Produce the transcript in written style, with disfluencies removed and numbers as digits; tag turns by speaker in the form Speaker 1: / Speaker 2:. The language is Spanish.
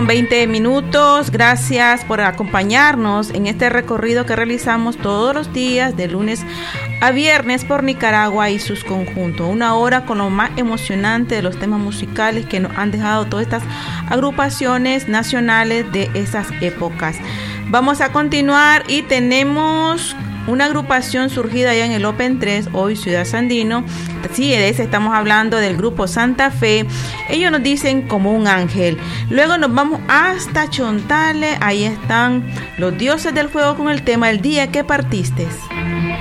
Speaker 1: 20 minutos, gracias por acompañarnos en este recorrido que realizamos todos los días de lunes a viernes por Nicaragua y sus conjuntos. Una hora con lo más emocionante de los temas musicales que nos han dejado todas estas agrupaciones nacionales de esas épocas. Vamos a continuar y tenemos una agrupación surgida allá en el Open 3, hoy Ciudad Sandino. Sí, de ese estamos hablando del grupo Santa Fe. Ellos nos dicen Como un ángel. Luego nos vamos hasta Chontale. Ahí están los Dioses del Fuego con el tema El día que partiste.